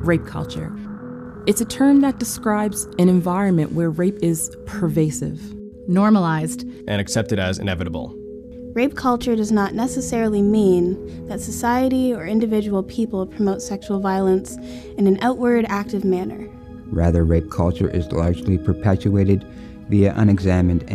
rape culture. It's a term that describes an environment where rape is pervasive, normalized, and accepted as inevitable. Rape culture does not necessarily mean that society or individual people promote sexual violence in an outward, active manner. Rather, rape culture is largely perpetuated via unexamined